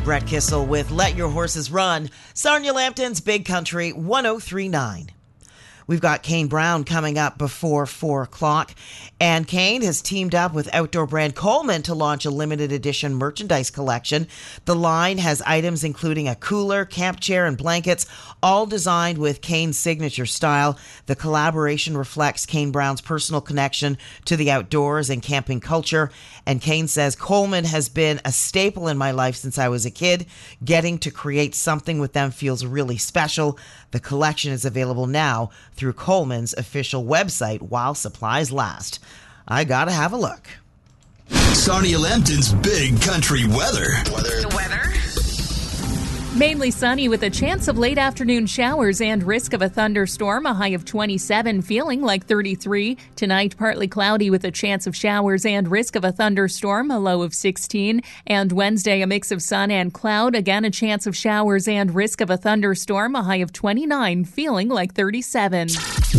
Brett Kissel with Let Your Horses Run. Sarnia Lambton's Big Country 103.9. We've got Kane Brown coming up before 4 o'clock. And Kane has teamed up with outdoor brand Coleman to launch a limited edition merchandise collection. The line has items including a cooler, camp chair, and blankets, all designed with Kane's signature style. The collaboration reflects Kane Brown's personal connection to the outdoors and camping culture. And Kane says, Coleman has been a staple in my life since I was a kid. Getting to create something with them feels really special. The collection is available now through Coleman's official website while supplies last. I gotta have a look. Sarnia Lambton's Big Country weather. The weather? Mainly sunny with a chance of late afternoon showers and risk of a thunderstorm, a high of 27, feeling like 33. Tonight, partly cloudy with a chance of showers and risk of a thunderstorm, a low of 16. And Wednesday, a mix of sun and cloud, again a chance of showers and risk of a thunderstorm, a high of 29, feeling like 37.